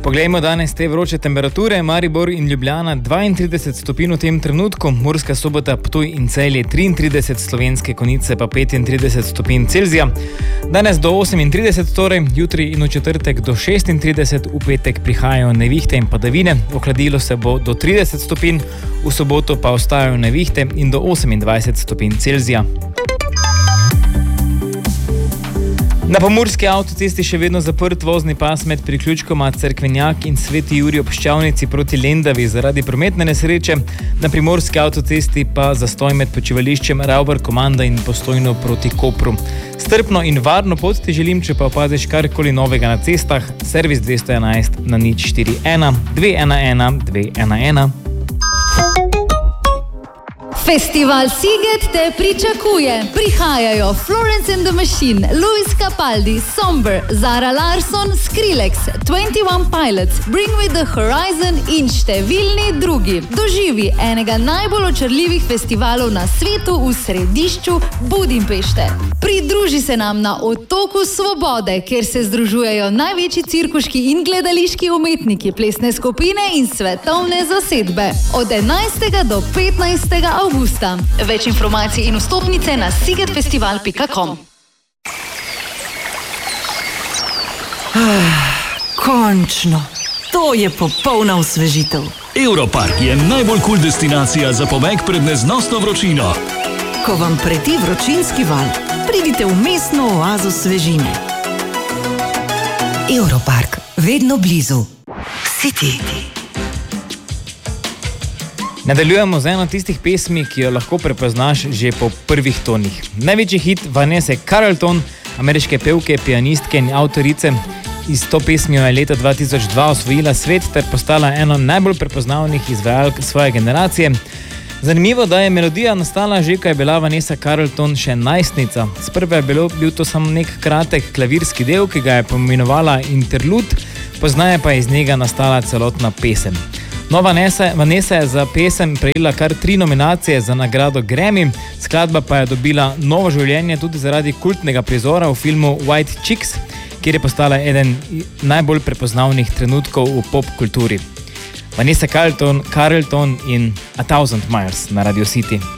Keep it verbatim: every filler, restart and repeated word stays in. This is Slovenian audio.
Poglejmo danes te vroče temperature. Maribor in Ljubljana dvaintrideset stopinj v tem trenutku, Murska Sobota, Ptuj in Celje triintrideset, Slovenske Konjice pa petintrideset stopinj Celzija. Danes do osemintrideset, torej jutri in v četrtek do šestintrideset, v petek prihajajo nevihte in padavine, ohladilo se bo do trideset stopinj, v soboto pa ostajajo nevihte in do osemindvajset stopinj Celzija. Na pomurski avtocesti še vedno zaprt vozni pas med priključkoma Cerkvenjak in Sveti Jurij ob Ščavnici proti Lendavi zaradi prometne nesreče. Na primorski avtocesti pa zastoj med počivališčem Ravbar Komanda in Postojno proti Kopru. Strpno in varno pot ti želim, če pa opaziš karkoli novega na cestah, servis dvesto enajst na nič štiri ena dve ena ena dve ena ena. Festival Sziget te pričakuje. Prihajajo Florence and the Machine, Luis Capaldi, Somber, Zara Larsson, Skrillex, Twenty One Pilots, Bring Me The Horizon in številni drugi. Doživi enega najbolj očarljivih festivalov na svetu v središču Budimpešte. Pridruži se nam na Otoku Svobode, kjer se združujejo največji cirkuški in gledališki umetniki, plesne skupine in svetovne zasedbe. Od enajstega do petnajstega avgusta. Več informacij in vstopnice na sigetfestival pika com. Ah, končno! To je popolna osvežitev. Europark je najbolj kul destinacija za pobeg pred neznosno vročino. Ko vam preti vročinski val, pridite v mestno oazo svežine. Europark, vedno blizu. City. Nadaljujemo z eno tistih pesmi, ki jo lahko prepoznaš že po prvih tonih. Največji hit Vanesse Carlton, ameriške pevke, pianistke in avtorice, iz to pesmijo je leta dva tisoč dva osvojila svet ter postala eno najbolj prepoznavnih izvajalk svoje generacije. Zanimivo, da je melodija nastala že, ko je bila Vanessa Carlton še najstnica. Sprva je bilo, bil to samo nek kratek klavirski del, ki ga je pomenovala interlud, poznaje pa je iz njega nastala celotna pesem. No, Vanessa, Vanessa je za pesem prejela kar tri nominacije za nagrado Grammy, skladba pa je dobila novo življenje tudi zaradi kultnega prizora v filmu White Chicks, kjer je postala eden najbolj prepoznavnih trenutkov v pop kulturi. Vanessa Carlton, Carlton in A Thousand Miles na Radio City.